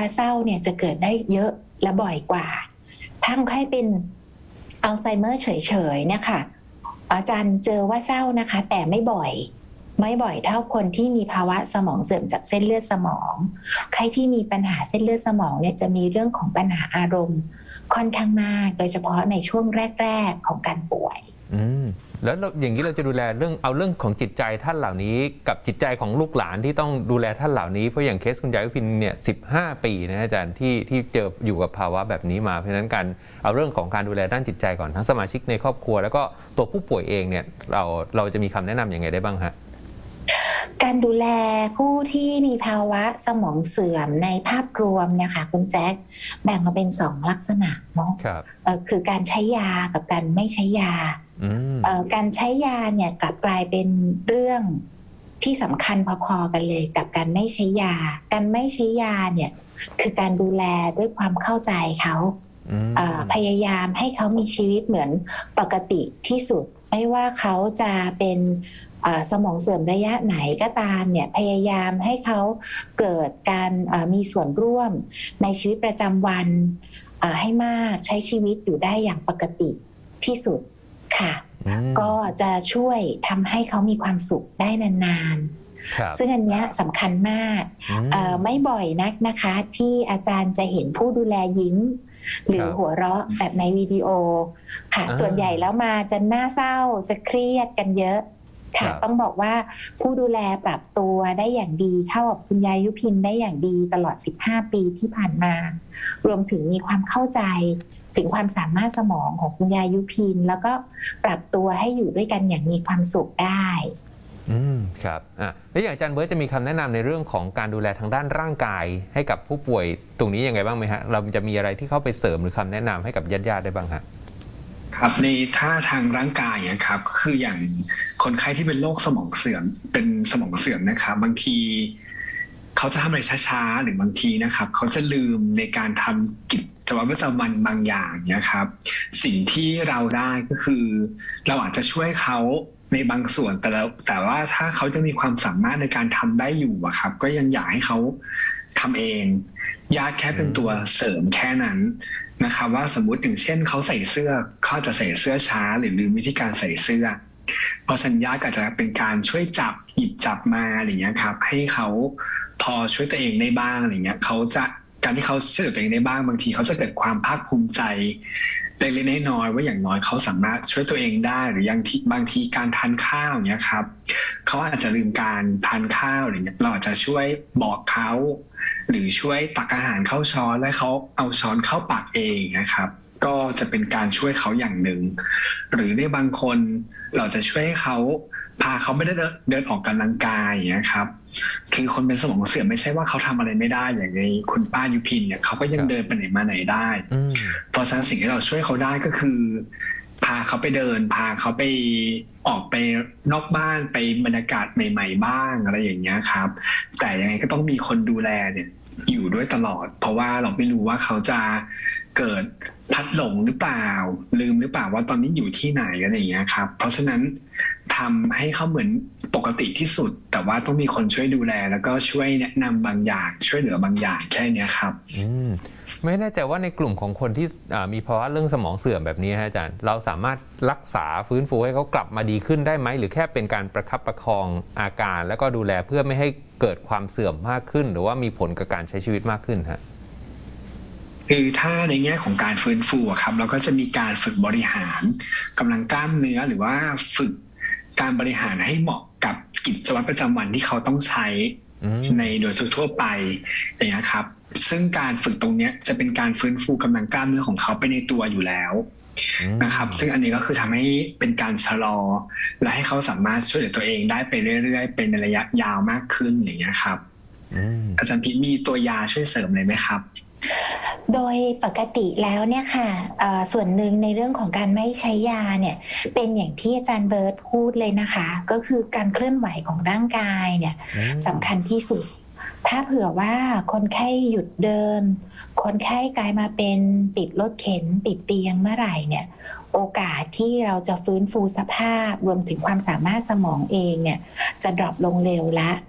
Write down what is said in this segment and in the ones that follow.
เศร้าเนี่ยจะเกิดได้เยอะและบ่อยกว่าถ้าคนไข้เป็นอัลไซเมอร์เฉยๆเนี่ยค่ะอาจารย์เจอว่าเศร้านะคะแต่ไม่บ่อยเท่าคนที่มีภาวะสมองเสื่อมจากเส้นเลือดสมองใครที่มีปัญหาเส้นเลือดสมองเนี่ยจะมีเรื่องของปัญหาอารมณ์ค่อนข้างมากโดยเฉพาะในช่วงแรกๆของการป่วยแล้วอย่างนี้เราจะดูแลเรื่องของจิตใจท่านเหล่านี้กับจิตใจของลูกหลานที่ต้องดูแลท่านเหล่านี้เพราะอย่างเคสคุณยายยุพินเนี่ย15 ปีนะอาจารย์ที่เจออยู่กับภาวะแบบนี้มาเพราะฉะนั้นการเอาเรื่องของการดูแลด้านจิตใจก่อนทั้งสมาชิกในครอบครัวแล้วก็ตัวผู้ป่วยเองเนี่ยเราจะมีคำแนะนำยังไงได้บ้างฮะการดูแลผู้ที่มีภาวะสมองเสื่อมในภาพรวมนะคะคุณแจ๊คแบ่งมาเป็น2ลักษณะเนาะคือการใช้ยากับการไม่ใช้ยาการใช้ยาเนี่ยกลับกลายเป็นเรื่องที่สำคัญพอๆกันเลยกับการไม่ใช้ยาการไม่ใช้ยาเนี่ยคือการดูแลด้วยความเข้าใจเขาพยายามให้เขามีชีวิตเหมือนปกติที่สุดไม่ว่าเขาจะเป็นสมองเสื่อมระยะไหนก็ตามเนี่ยพยายามให้เขาเกิดการมีส่วนร่วมในชีวิตประจำวันให้มากใช้ชีวิตอยู่ได้อย่างปกติที่สุดค่ะก็จะช่วยทำให้เขามีความสุขได้นานๆซึ่งอันนี้สำคัญมากไม่บ่อยนักนะคะที่อาจารย์จะเห็นผู้ดูแลยิ้มหรือหัวเราะแบบในวิดีโอค่ะส่วนใหญ่แล้วมาจะน่าเศร้าจะเครียดกันเยอะค่ะต้องบอกว่าผู้ดูแลปรับตัวได้อย่างดีเข้ากับคุณยายยุพินได้อย่างดีตลอด15 ปีที่ผ่านมารวมถึงมีความเข้าใจถึงความสามารถสมองของคุณยายยุพินแล้วก็ปรับตัวให้อยู่ด้วยกันอย่างมีความสุขได้ครับแล้วอย่างอาจารย์เบิร์ตจะมีคำแนะนำในเรื่องของการดูแลทางด้านร่างกายให้กับผู้ป่วยตรงนี้ยังไงบ้างไหมฮะเราจะมีอะไรที่เข้าไปเสริมหรือคำแนะนำให้กับญาติๆได้บ้างฮะครับในท่าทางร่างกายนะครับคืออย่างคนไข้ที่เป็นโรคสมองเสื่อมเป็นสมองเสื่อมนะครับบางทีเขาจะทำอะไรช้าๆหรือบางทีนะครับเขาจะลืมในการทำกิจวัตรประจำวันบางอย่างนะครับสิ่งที่เราได้ก็คือเราอาจจะช่วยเขาในบางส่วนแต่ว่าถ้าเขาจะมีความสามารถในการทำได้อยู่อะครับก็ยังอยากให้เขาทำเองญาติแค่เป็นตัวเสริมแค่นั้นนะครับว่าสมมุติอย่างเช่นเขาใส่เสื้อเขาจะใส่เสื้อช้าหรือลืมวิธีการใส่เสื้อเพราะฉะนั้นญาติก็จะเป็นการช่วยจับหยิบจับมาอะไรอย่างเงี้ยครับให้เขาพอช่วยตัวเองได้บ้างอะไรเงี้ยเขาจะการที่เขาช่วยตัวเองได้บ้างบางทีเขาจะเกิดความภาคภูมิใจเล็กๆน้อยๆว่าอย่างน้อยเขาสามารถช่วยตัวเองได้หรืออย่างที่บางทีการทานข้าวเนี้ยครับเขาอาจจะลืมการทานข้าวอะไรเงี้ยเราอาจจะช่วยบอกเขาหรือช่วยตักอาหารเข้าช้อนและเขาเอาช้อนเข้าปากเองนะครับก็จะเป็นการช่วยเขาอย่างหนึ่งหรือในบางคนเราจะช่วยเขาพาเขาไม่ได้เดินออกกำลังกายอย่างเงี้ยครับคือคนเป็นสมองเสื่อมไม่ใช่ว่าเขาทำอะไรไม่ได้อย่างในคุณป้ายุพินเนี่ยเขาก็ยังเดินไปไหนมาไหนได้เพราะฉะนั้นสิ่งที่เราช่วยเขาได้ก็คือพาเขาไปเดินพาเขาไปออกไปนอกบ้านไปบรรยากาศใหม่ๆบ้างอะไรอย่างเงี้ยครับแต่ยังไงก็ต้องมีคนดูแลเนี่ยอยู่ด้วยตลอดเพราะว่าเราไม่รู้ว่าเขาจะเกิดพลัดหลงหรือเปล่าลืมหรือเปล่าว่าตอนนี้อยู่ที่ไหนอะไรอย่างเงี้ยครับเพราะฉะนั้นทำให้เขาเหมือนปกติที่สุดแต่ว่าต้องมีคนช่วยดูแลแล้วก็ช่วยแนะนำบางอย่างช่วยเหลือบางอย่างแค่นี้ครับไม่แน่ใจว่าในกลุ่มของคนที่มีภาวะเรื่องสมองเสื่อมแบบนี้อาจารย์เราสามารถรักษาฟื้นฟูให้เขากลับมาดีขึ้นได้ไหมหรือแค่เป็นการประคับประคองอาการแล้วก็ดูแลเพื่อไม่ให้เกิดความเสื่อมมากขึ้นหรือว่ามีผลกับการใช้ชีวิตมากขึ้นฮะคือถ้าในแง่ของการฟื้นฟูครับเราก็จะมีการฝึกบริหารกำลังกล้ามเนื้อหรือว่าฝึกการบริหารให้เหมาะกับกิจวัตรประจำวันที่เขาต้องใช้ในโดยทั่วไปอย่างนี้ครับซึ่งการฝึกตรงนี้จะเป็นการฟื้นฟูกำลังกล้ามเนื้อของเขาไปในตัวอยู่แล้วนะครับซึ่งอันนี้ก็คือทำให้เป็นการชะลอและให้เขาสามารถช่วยเหลือตัวเองได้ไปเรื่อยๆเป็นระยะยาวมากขึ้นอย่างนี้ครับอาจารย์พิษมีตัวยาช่วยเสริมเลยไหมครับโดยปกติแล้วเนี่ยค่ะส่วนหนึ่งในเรื่องของการไม่ใช้ยาเนี่ยเป็นอย่างที่อาจารย์เบิร์ตพูดเลยนะคะก็คือการเคลื่อนไหวของร่างกายเนี่ยสำคัญที่สุดถ้าเผื่อว่าคนไข้หยุดเดินคนไข้กลายมาเป็นติดรถเข็นติดเตียงเมื่อไหร่เนี่ยโอกาสที่เราจะฟื้นฟูสภาพรวมถึงความสามารถสมองเองเนี่ยจะดรอปลงเร็วละ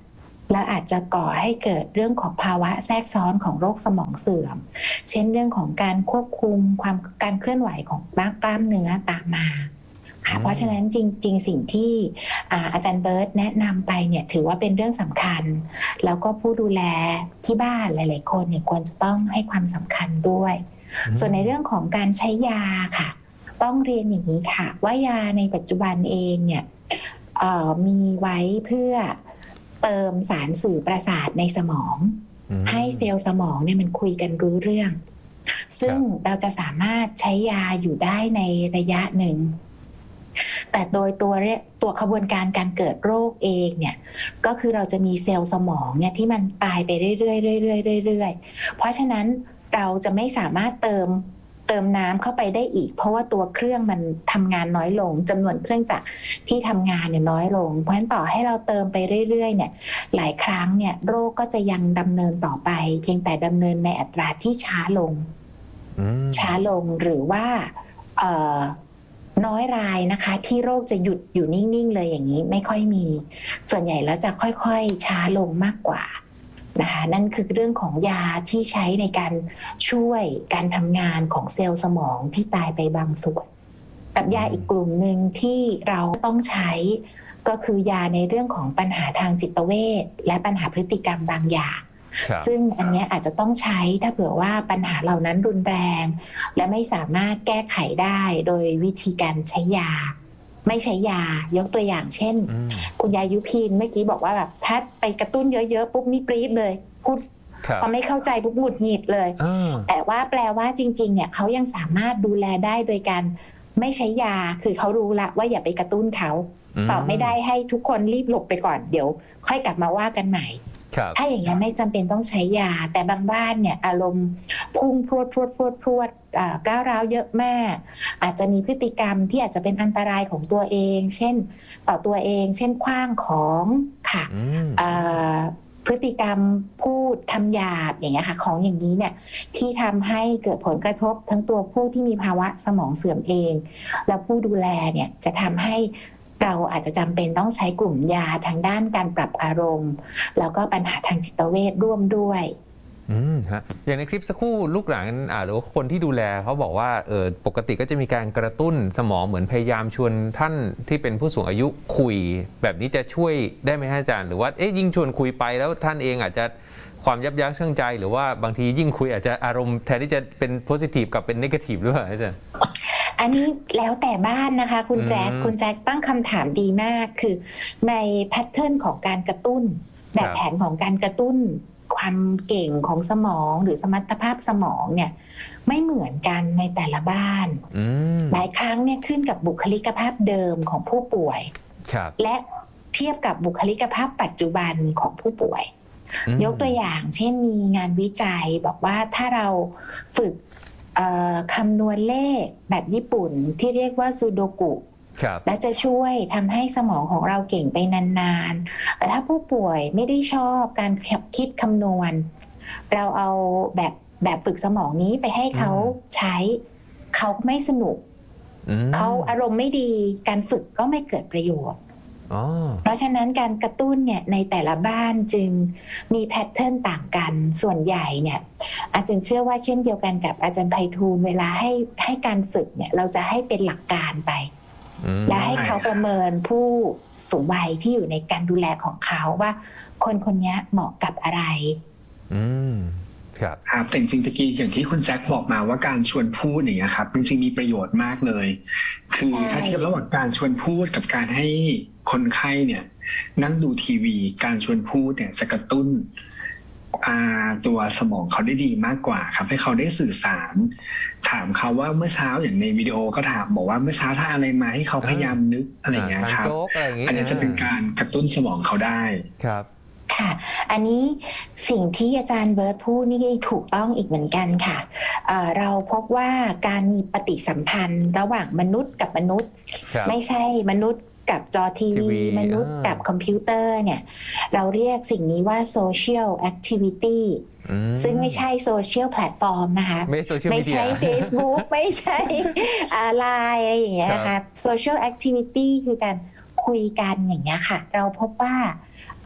แล้วอาจจะก่อให้เกิดเรื่องของภาวะแทรกซ้อนของโรคสมองเสื่อมเช่นเรื่องของการควบคุมการเคลื่อนไหวของกล้ามเนื้อตามมาเพราะฉะนั้นจริงๆสิ่งที่อาจารย์เบิร์ตแนะนำไปเนี่ยถือว่าเป็นเรื่องสำคัญแล้วก็ผู้ดูแลที่บ้านหลายๆคนเนี่ยควรจะต้องให้ความสำคัญด้วยส่วนในเรื่องของการใช้ยาค่ะต้องเรียนอย่างนี้ค่ะว่ายาในปัจจุบันเองเนี่ยมีไว้เพื่อเติมสารสื่อประสาทในสมองให้เซลล์สมองเนี่ยมันคุยกันรู้เรื่องซึ่งเราจะสามารถใช้ยาอยู่ได้ในระยะหนึ่งแต่โดยตัวขบวนการการเกิดโรคเองเนี่ยก็คือเราจะมีเซลล์สมองเนี่ยที่มันตายไปเรื่อยๆเรื่อยๆเพราะฉะนั้นเราจะไม่สามารถเติมน้ำเข้าไปได้อีกเพราะว่าตัวเครื่องมันทำงานน้อยลงจำนวนเครื่องจักรที่ทำงานเนี่ยน้อยลงเพราะฉะนั้นต่อให้เราเติมไปเรื่อยๆเนี่ยหลายครั้งเนี่ยโรคก็จะยังดำเนินต่อไปเพียงแต่ดำเนินในอัตราที่ช้าลงหรือว่าน้อยรายนะคะที่โรคจะหยุดอยู่นิ่งๆเลยอย่างนี้ไม่ค่อยมีส่วนใหญ่แล้วจะค่อยๆช้าลงมากกว่านะคะนั่นคือเรื่องของยาที่ใช้ในการช่วยการทำงานของเซลล์สมองที่ตายไปบางส่วนกับยาอีกกลุ่มหนึ่งที่เราต้องใช้ก็คือยาในเรื่องของปัญหาทางจิตเวชและปัญหาพฤติกรรมบางอย่างซึ่งอันนี้อาจจะต้องใช้ถ้าเผื่อว่าปัญหาเหล่านั้นรุนแรงและไม่สามารถแก้ไขได้โดยวิธีการใช้ยาไม่ใช้ยายกตัวอย่างเช่นคุณยายยุพินเมื่อกี้บอกว่าแบบถ้าไปกระตุ้นเยอะๆปุ๊บนี่ปรี๊ดเลยพูดพอไม่เข้าใจปุ๊บหงุดหงิดเลยแต่ว่าแปลว่าจริงๆเนี่ยเขายังสามารถดูแลได้โดยการไม่ใช้ยาคือเขารู้ละว่าอย่าไปกระตุ้นเขาตอบไม่ได้ให้ทุกคนรีบหลบไปก่อนเดี๋ยวค่อยกลับมาว่ากันใหม่ถ้าอย่างนี้ไม่จำเป็นต้องใช้ยาแต่บางบ้านเนี่ยอารมณ์พุ่งพรวดก้าวร้าวเยอะมากอาจจะมีพฤติกรรมที่อาจจะเป็นอันตรายของตัวเองเช่นต่อตัวเองเช่นขว้างของค่ะพฤติกรรมพูดคำหยาบอย่างเงี้ยค่ะของอย่างนี้เนี่ยที่ทำให้เกิดผลกระทบทั้งตัวผู้ที่มีภาวะสมองเสื่อมเองและผู้ดูแลเนี่ยจะทำให้เราอาจจะจำเป็นต้องใช้กลุ่มยาทางด้านการปรับอารมณ์แล้วก็ปัญหาทางจิตเวชร่วมด้วยฮะอย่างในคลิปสักครู่ลูกหลานหรือว่าคนที่ดูแลเขาบอกว่าปกติก็จะมีการกระตุ้นสมองเหมือนพยายามชวนท่านที่เป็นผู้สูงอายุคุยแบบนี้จะช่วยได้ไหมอาจารย์หรือว่ายิ่งชวนคุยไปแล้วท่านเองอาจจะความยับยั้งชั่งใจหรือว่าบางทียิ่งคุยอาจจะอารมณ์แทนที่จะเป็นโพสิทีฟกับเป็นเนกาทีฟหรือเปล่าอาจารย์อันนี้แล้วแต่บ้านนะคะคุณแจ็คตั้งคำถามดีมากคือในแพทเทิร์นของการกระตุ้นแบบแผนของการกระตุ้นความเก่งของสมองหรือสมรรถภาพสมองเนี่ยไม่เหมือนกันในแต่ละบ้านหลายครั้งเนี่ยขึ้นกับบุคลิกภาพเดิมของผู้ป่วยและเทียบกับบุคลิกภาพปัจจุบันของผู้ป่วยยกตัวอย่างเช่นมีงานวิจัยบอกว่าถ้าเราฝึกคำนวณเลขแบบญี่ปุ่นที่เรียกว่าซูโดกุและจะช่วยทำให้สมองของเราเก่งไปนานๆแต่ถ้าผู้ป่วยไม่ได้ชอบการคิดคำนวณเราเอาแบบฝึกสมองนี้ไปให้เขาใช้เขาไม่สนุกเขาอารมณ์ไม่ดีการฝึกก็ไม่เกิดประโยชน์เพราะฉะนั้นการกระตุ้นเนี่ยในแต่ละบ้านจึงมีแพทเทิร์นต่างกันส่วนใหญ่เนี่ยอาจารย์เชื่อว่าเช่นเดียวกันกับอาจารย์ไพฑูรย์เวลาให้การฝึกเนี่ยเราจะให้เป็นหลักการไปและให้เขาประเมินผู้สูงวัยที่อยู่ในการดูแลของเขาว่าคนนี้เหมาะกับอะไรครับแต่จริงๆตะกี้อย่างที่คุณแจ็คบอกมาว่าการชวนพูดอย่างเงี้ยครับจริงๆมีประโยชน์มากเลยคือถ้าเทียบระหว่างการชวนพูดกับการให้คนไข้เนี่ยนั่งดูทีวีการชวนพูดเนี่ยจะกระตุ้นตัวสมองเขาได้ดีมากกว่าครับให้เขาได้สื่อสารถามเขาว่าเมื่อเช้าอย่างในวิดีโอก็ถามบอกว่าเมื่อเช้าทานอะไรมาให้เขาพยายามนึกอะไรอย่างเงี้ยครับอันนี้จะเป็นการกระตุ้นสมองเขาได้ครับค่ะอันนี้สิ่งที่อาจารย์เบิร์ตพูดนี่ถูกต้องอีกเหมือนกันค่ะเราพบว่าการมีปฏิสัมพันธ์ระหว่างมนุษย์กับมนุษย์ไม่ใช่มนุษย์กับจอทีวีมนุษย์กับคอมพิวเตอร์เนี่ยเราเรียกสิ่งนี้ว่า social activity ซึ่งไม่ใช่โซเชียลแพลตฟอร์มนะคะไม่ใช่ Facebook ไม่ใช่ไลน์อะไรอย่างเงี้ยนะคะ social activity คือการคุยกันอย่างเงี้ยค่ะเราพบว่า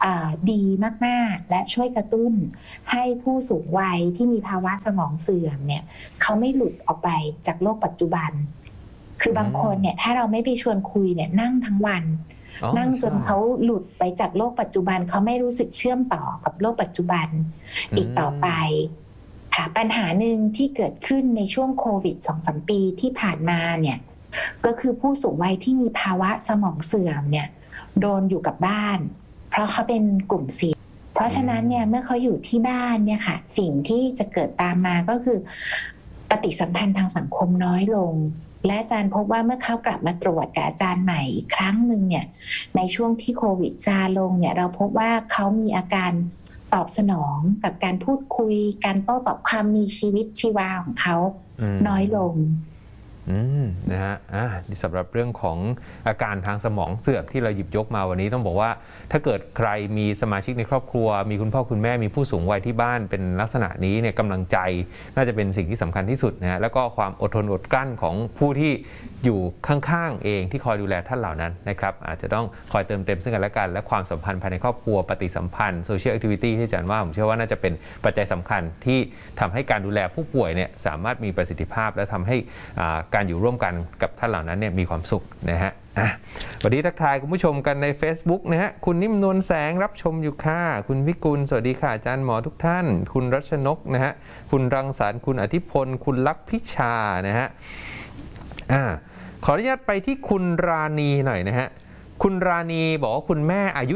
ดีมากๆและช่วยกระตุ้นให้ผู้สูงวัยที่มีภาวะสมองเสื่อมเนี่ยเขาไม่หลุดออกไปจากโลกปัจจุบันคือบางคนเนี่ยถ้าเราไม่ไปชวนคุยเนี่ยนั่งทั้งวันนั่งจนเขาหลุดไปจากโลกปัจจุบันเขาไม่รู้สึกเชื่อมต่อกับโลกปัจจุบันอีกต่อไปค่ะปัญหาหนึ่งที่เกิดขึ้นในช่วงโควิด 2-3 ปีที่ผ่านมาเนี่ยก็คือผู้สูงวัยที่มีภาวะสมองเสื่อมเนี่ยโดนอยู่กับบ้านเพราะเขาเป็นกลุ่มเสี่ยงเพราะฉะนั้นเนี่ยเมื่อเขาอยู่ที่บ้านเนี่ยค่ะสิ่งที่จะเกิดตามมาก็คือปฏิสัมพันธ์ทางสังคมน้อยลงและอาจารย์พบว่าเมื่อเขากลับมาตรวจกับอาจารย์ใหม่อีกครั้งหนึ่งเนี่ยในช่วงที่โควิดซาลงเนี่ยเราพบว่าเขามีอาการตอบสนองกับการพูดคุยการโต้ตอบความมีชีวิตชีวาของเขาน้อยลงนะฮะนี่สำหรับเรื่องของอาการทางสมองเสื่อมที่เราหยิบยกมาวันนี้ต้องบอกว่าถ้าเกิดใครมีสมาชิกในครอบครัวมีคุณพ่อคุณแม่มีผู้สูงวัยที่บ้านเป็นลักษณะนี้เนี่ยกำลังใจน่าจะเป็นสิ่งที่สำคัญที่สุดนะฮะแล้วก็ความอดทนอดกลั้นของผู้ที่อยู่ข้างๆเองที่คอยดูแลท่านเหล่านั้นนะครับอาจจะต้องคอยเติมเต็มซึ่งกันและกันและความสัมพันธ์ภายในครอบครัวปฏิสัมพันธ์โซเชียลแอคทิวิตี้ที่อาจารย์ว่าผมเชื่อว่าน่าจะเป็นปัจจัยสำคัญที่ทำให้การดูแลผู้ป่วยเนี่ยสามารถมีประสิทธิภาพและทำให้การอยู่ร่วมกันกับท่านเหล่านั้นเนี่ยมีความสุขนะฮะวันนี้ทักทายคุณผู้ชมกันใน Facebook นะฮะคุณนิ่มนวลแสงรับชมอยู่ค่ะคุณพิกุลสวัสดีค่ะอาจารย์หมอทุกท่านคุณรัชนกนะฮะคุณรังสรรค์คุณอธิพลคุณลักษณ์พิชานะฮะขออนุญาตไปที่คุณราณีหน่อยนะฮะคุณราณีบอกว่าคุณแม่อายุ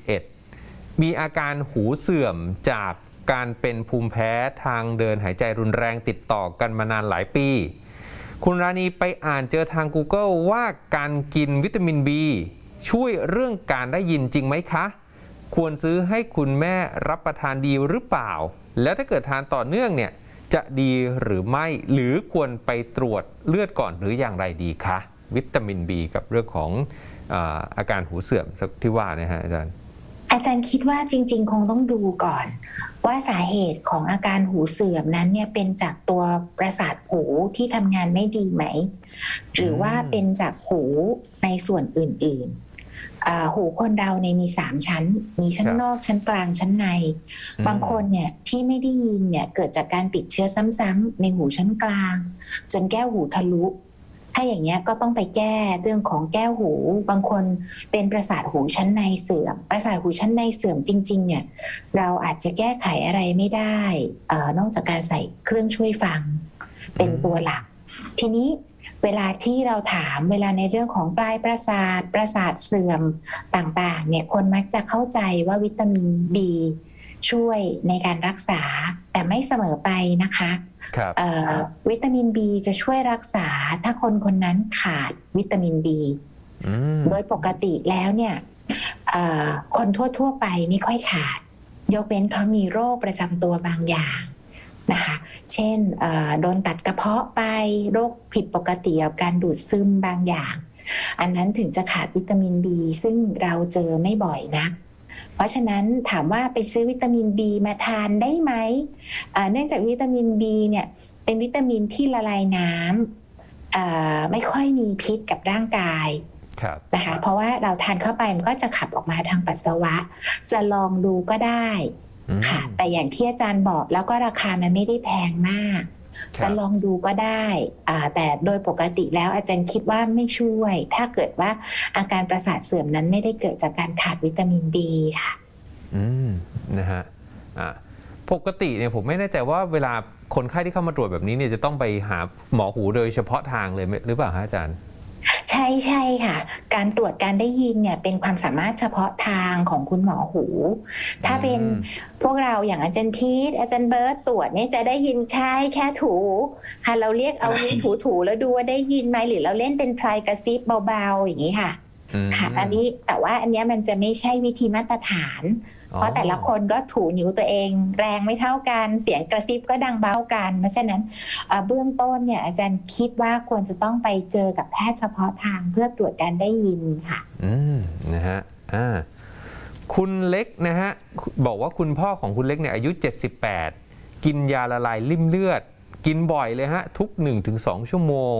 71มีอาการหูเสื่อมจากการเป็นภูมิแพ้ทางเดินหายใจรุนแรงติดต่อกันมานานหลายปีคุณราณีไปอ่านเจอทาง Google ว่าการกินวิตามิน B ช่วยเรื่องการได้ยินจริงไหมคะควรซื้อให้คุณแม่รับประทานดีหรือเปล่าแล้วถ้าเกิดทานต่อเนื่องเนี่ยจะดีหรือไม่หรือควรไปตรวจเลือดก่อนหรืออย่างไรดีคะวิตามิน B กับเรื่องของอาการหูเสื่อมที่ว่านะฮะอาจารย์คิดว่าจริงๆคงต้องดูก่อนว่าสาเหตุของอาการหูเสื่อมนั้นเนี่ยเป็นจากตัวประสาทหูที่ทำงานไม่ดีไหมหรือว่าเป็นจากหูในส่วนอื่นๆหูคนเราเนี่ยมี3ชั้นมีชั้นนอกชั้นกลางชั้นในบางคนเนี่ยที่ไม่ได้ยินเนี่ยเกิดจากการติดเชื้อซ้ำๆในหูชั้นกลางจนแก้วหูทะลุถ้าอย่างเงี้ยก็ต้องไปแก้เรื่องของแก้วหูบางคนเป็นประสาทหูชั้นในเสื่อมประสาทหูชั้นในเสื่อมจริงๆเนี่ยเราอาจจะแก้ไขอะไรไม่ได้นอกจากการใส่เครื่องช่วยฟังเป็นตัวหลักทีนี้เวลาที่เราถามเวลาในเรื่องของปลายประสาทเสื่อมต่างๆเนี่ยคนมักจะเข้าใจว่าวิตามิน B ช่วยในการรักษาแต่ไม่เสมอไปนะคะวิตามิน B จะช่วยรักษาถ้าคนคนนั้นขาดวิตามิน B โดยปกติแล้วเนี่ยคนทั่วๆไปไม่ค่อยขาดยกเว้นเขามีโรคประจำตัวบางอย่างนะคะเช่นโดนตัดกระเพาะไปโรคผิดปกติกับการดูดซึมบางอย่างอันนั้นถึงจะขาดวิตามิน B ซึ่งเราเจอไม่บ่อยนะเพราะฉะนั้นถามว่าไปซื้อวิตามิน B มาทานได้ไหมเนื่องจากวิตามิน B เนี่ยเป็นวิตามินที่ละลายน้ำไม่ค่อยมีพิษกับร่างกายนะคะเพราะว่าเราทานเข้าไปมันก็จะขับออกมาทางปัสสาวะจะลองดูก็ได้ค่ะแต่อย่างที่อาจารย์บอกแล้วก็ราคามันไม่ได้แพงมากจะลองดูก็ได้แต่โดยปกติแล้วอาจารย์คิดว่าไม่ช่วยถ้าเกิดว่าอาการประสาทเสื่อมนั้นไม่ได้เกิดจากการขาดวิตามิน B ค่ะนะฮะปกติเนี่ยผมไม่แน่ใจว่าเวลาคนไข้ที่เข้ามาตรวจแบบนี้เนี่ยจะต้องไปหาหมอหูโดยเฉพาะทางเลยหรือเปล่าฮะอาจารย์ใช่ค่ะการตรวจการได้ยินเนี่ยเป็นความสามารถเฉพาะทางของคุณหมอหูถ้าเป็นพวกเราอย่างอาจารย์พีทอาจารย์เบิร์ตตรวจเนี่ยจะได้ยินใช่แค่ถูเราเรียกเอานิ้วถูแล้วดูว่าได้ยินไหมหรือเราเล่นเป็นพลายกระซิบเบาๆอย่างนี้ค่ะอันนี้แต่ว่าอันนี้มันจะไม่ใช่วิธีมาตรฐานเพราะแต่ละคนก็ถูนิ้วตัวเองแรงไม่เท่ากันเสียงกระซิบก็ดังเบากันเพราะฉะนั้นเบื้องต้นเนี่ยอาจารย์คิดว่าควรจะต้องไปเจอกับแพทย์เฉพาะทางเพื่อตรวจการได้ยินค่ะนะฮะคุณเล็กนะฮะบอกว่าคุณพ่อของคุณเล็กเนี่ยอายุ78กินยาละลายริ่มเลือดกินบ่อยเลยฮะทุก 1-2 ชั่วโมงแต่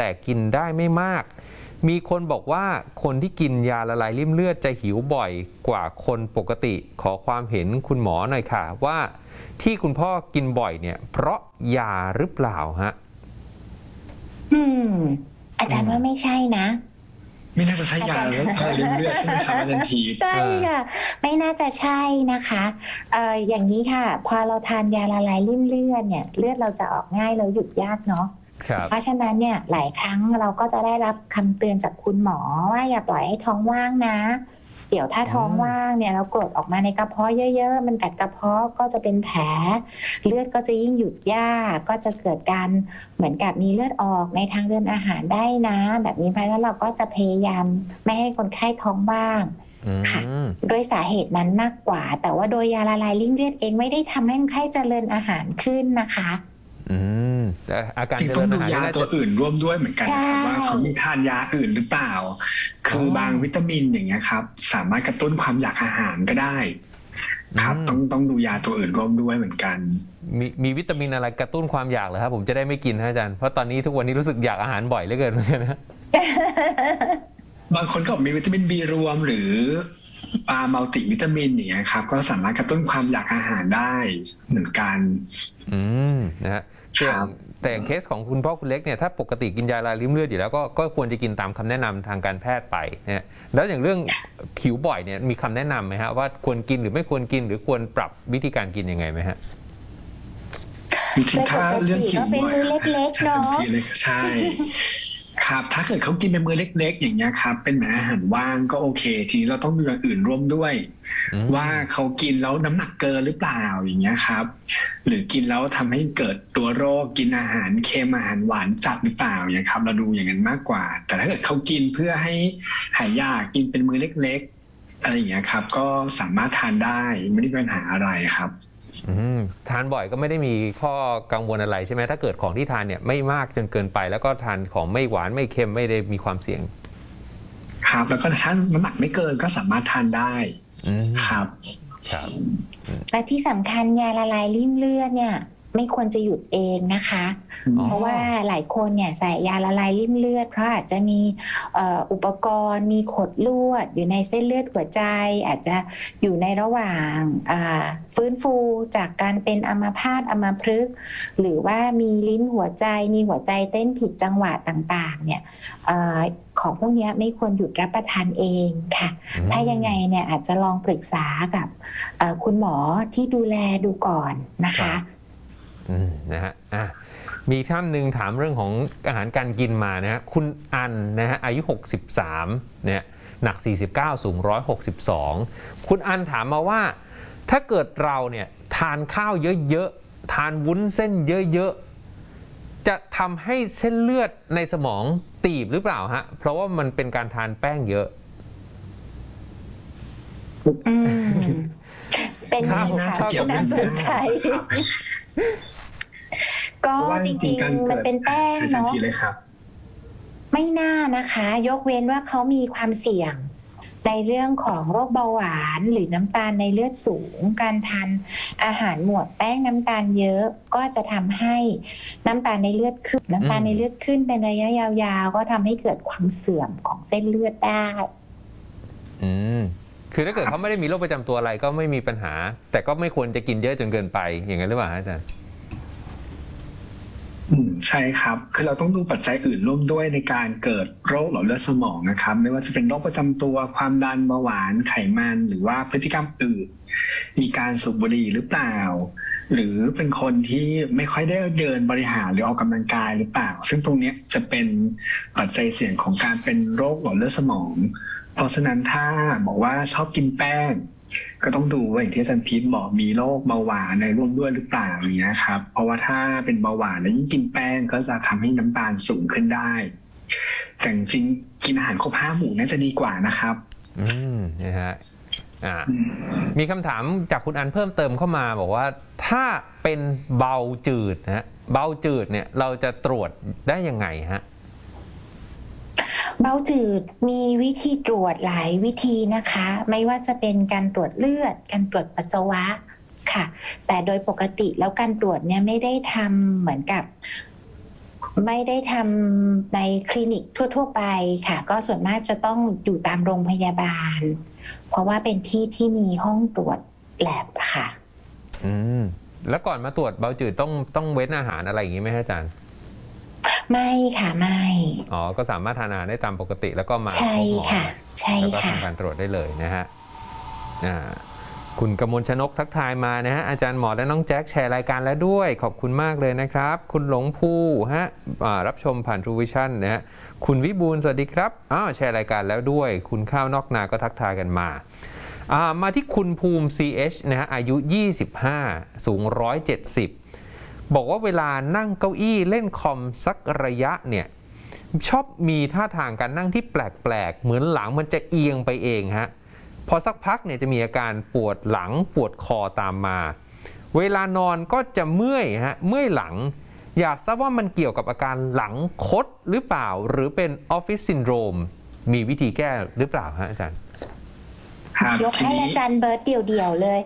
แต่กินได้ไม่มากมีคนบอกว่าคนที่กินยาละลายริ่มเลือดจะหิวบ่อยกว่าคนปกติขอความเห็นคุณหมอหน่อยค่ะว่าที่คุณพ่อกินบ่อยเนี่ยเพราะยาหรือเปล่าฮะอาจารย์ว่าไม่ใช่นะไม่น่าจะใช่ยาแล้วริ่มเลือดใช่ไหมครับอาจารย์พีใช่ค่ะไม่น่าจะใช่นะคะอย่างนี้ค่ะพอเราทานยาละลายริ่มเลือดเนี่ยเลือดเราจะออกง่ายแล้วหยุดยากเนาะเพราะฉะนั้นเนี่ยหลายครั้งเราก็จะได้รับคำเตือนจากคุณหมอว่าอย่าปล่อยให้ท้องว่างนะเดี๋ยวถ้าท้องว่างเนี่ยเรากรดออกมาในกระเพาะเยอะๆมันกัดกระเพาะก็จะเป็นแผลเลือดก็จะยิ่งหยุดยากก็จะเกิดการเหมือนกับมีเลือดออกในทางเดินอาหารได้นะแบบนี้เพราะฉะนั้นเราก็จะพยายามไม่ให้คนไข้ท้องว่างค่ะโดยสาเหตุนั้นมากกว่าแต่ว่าโดยยาละลายริ่มเลือดเองไม่ได้ทำให้คนไข้เจริญอาหารขึ้นนะคะแต่อาการจริงต้องดูยาตัวอื่นร่วมด้วยเหมือนกันนะครับว่าเขามีทานยาอื่นหรือเปล่าคือบางวิตามินอย่างเงี้ยครับสามารถกระตุ้นความอยากอาหารก็ได้ครับต้องดูยาตัวอื่นร่วมด้วยเหมือนกันมีวิตามินอะไรกระตุ้นความอยากเหรอครับผมจะได้ไม่กินนะอาจารย์เพราะตอนนี้ทุกวันนี้รู้สึกอยากอาหารบ่อยเหลือเกินเหมือนกันนะบางคนก็มีวิตามิน B รวมหรือมัลติวิตามินอย่างเงี้ยครับก็สามารถกระตุ้นความอยากอาหารได้เหมือนกันนะฮะแต่เคสของคุณพ่อคุณเล็กเนี่ยถ้าปกติกินยาละลายริ่มเลือดอยู่แล้วก็ควรจะกินตามคำแนะนำทางการแพทย์ไปนะแล้วอย่างเรื่องหิวบ่อยเนี่ยมีคำแนะนำไหมฮะว่าควรกินหรือไม่ควรกินหรือควรปรับวิธีการกินยังไงไหมฮะถ้าเรื่องหิวบ่อยใช่ครับถ้าเกิดเขากินเป็นมื้อเล็กๆอย่างเงี้ยครับเป็นเหมือนอาหารว่างก็โอเคทีนี้เราต้องดูอย่างอื่นร่วมด้วยว่าเขากินแล้วน้ำหนักเกินหรือเปล่าอย่างเงี้ยครับหรือกินแล้วทำให้เกิดตัวโรคกินอาหารเค็มอาหารหวานจัดหรือเปล่าอย่างเงี้ยครับเราดูอย่างนั้นมากกว่าแต่ถ้าเกิดเขากินเพื่อให้หายยากกินเป็นมื้อเล็กๆอะไรอย่างเงี้ยครับก็สามารถทานได้ไม่ได้มีปัญหาอะไรครับทานบ่อยก็ไม่ได้มีข้อกังวลอะไรใช่ไหมถ้าเกิดของที่ทานเนี่ยไม่มากจนเกินไปแล้วก็ทานของไม่หวานไม่เค็มไม่ได้มีความเสี่ยงครับแล้วก็ถ้าน้ำหนักไม่เกินก็สามารถทานได้ครับและที่สำคัญยาละลายริ่มเลือดเนี่ยไม่ควรจะหยุดเองนะคะเพราะว่าหลายคนเนี่ยใส่ยาละลายริ่มเลือดเพราะอาจจะมีอุปกรณ์มีขดลวดอยู่ในเส้นเลือดหัวใจอาจจะอยู่ในระหว่างฟื้นฟูจากการเป็นอัมพาตอัมพฤกษ์หรือว่ามีลิ้นหัวใจมีหัวใจเต้นผิดจังหวะต่างๆเนี่ยของพวกนี้ไม่ควรหยุดรับประทานเองค่ะถ้ายังไงเนี่ยอาจจะลองปรึกษากับคุณหมอที่ดูแลดูก่อนนะคะนะฮะมีท่านหนึ่งถามเรื่องของอาหารการกินมานะฮะคุณอันนะฮะอายุ63เนี่ยหนัก49สูง162คุณอันถามมาว่าถ้าเกิดเราเนี่ยทานข้าวเยอะๆทานวุ้นเส้นเยอะๆจะทำให้เส้นเลือดในสมองตีบหรือเปล่าฮะเพราะว่ามันเป็นการทานแป้งเยอะเป็นไงคะคุณน่าสนใจก็จริงๆมันเป็นแป้งเนาะไม่น่านะคะยกเว้นว่าเขามีความเสี่ยงในเรื่องของโรคเบาหวานหรือน้ำตาลในเลือดสูงการทานอาหารหมวดแป้งน้ำตาลเยอะก็จะทำให้น้ำตาลในเลือดขึ้นน้ำตาลในเลือดขึ้นเป็นระยะยาวๆก็ทำให้เกิดความเสื่อมของเส้นเลือดได้คือถ้าเกิดเขาไม่ได้มีโรคประจำตัวอะไรก็ไม่มีปัญหาแต่ก็ไม่ควรจะกินเยอะจนเกินไปอย่างนั้นหรือเปล่าอาจารย์ใช่ครับคือเราต้องดูปัจจัยอื่นร่วมด้วยในการเกิดโรคหลอดเลือดสมองนะครับไม่ว่าจะเป็นโรคประจำตัวความดันเบาหวานไขมันหรือว่าพฤติกรรมอื่นมีการสูบบุหรี่หรือเปล่าหรือเป็นคนที่ไม่ค่อยได้เดินบริหารหรือออกกำลังกายหรือเปล่าซึ่งตรงนี้จะเป็นปัจจัยเสี่ยงของการเป็นโรคหลอดเลือดสมองเพราะฉะนั้นถ้าบอกว่าชอบกินแป้งก็ต้องดูว่าอย่างที่อาจารย์พีทบอกมีโรคเบาหวานในร่วมด้วยหรือเปล่าอย่างเงี้ยครับเพราะว่าถ้าเป็นเบาหวานแล้วยิ่งกินแป้งก็จะทำให้น้ำตาลสูงขึ้นได้แต่จริงกินอาหารครบ5 หมู่น่าจะดีกว่านะครับนะฮะมีคำถามจากคุณอันเพิ่มเติมเข้ามาบอกว่าถ้าเป็นเบาจืดนะฮะเบาจืดเนี่ยเราจะตรวจได้ยังไงฮะเบาจืดมีวิธีตรวจหลายวิธีนะคะไม่ว่าจะเป็นการตรวจเลือดการตรวจปัสสาวะค่ะแต่โดยปกติแล้วการตรวจเนี่ยไม่ได้ทำเหมือนกับไม่ได้ทำในคลินิกทั่วๆไปค่ะก็ส่วนมากจะต้องอยู่ตามโรงพยาบาลเพราะว่าเป็นที่ที่มีห้องตรวจแลบค่ะแล้วก่อนมาตรวจเบาจืดต้องเว้นอาหารอะไรอย่างนี้ไหมอาจารย์ไม่ค่ะไม่ก็สามารถทานอาหารได้ตามปกติแล้วก็มาใช่ค่ะใช่ค่ะแล้วก็ทำการตรวจได้เลยนะฮะคุณกมลชนกทักทายมานะฮะอาจารย์หมอและน้องแจ็คแชร์รายการแล้วด้วยขอบคุณมากเลยนะครับคุณหลงภูฮะรับชมผ่าน True Vision นะฮะคุณวิบูลย์สวัสดีครับแชร์รายการแล้วด้วยคุณข้าวนอกนาก็ทักทายกันมามาที่คุณภูมิ CH นะฮะอายุ25สูง170บอกว่าเวลานั่งเก้าอี้เล่นคอมสักระยะเนี่ยชอบมีท่าทางการนั่งที่แปลกๆเหมือนหลังมันจะเอียงไปเองฮะพอสักพักเนี่ยจะมีอาการปวดหลังปวดคอตามมาเวลานอนก็จะเมื่อยหลังอยากทราบว่ามันเกี่ยวกับอาการหลังคดหรือเปล่าหรือเป็นออฟฟิศซินโดรมมีวิธีแก้หรือเปล่าฮะอาจารย์ยกให้อาจารย์เบิร์ตเดี่ยวๆเลย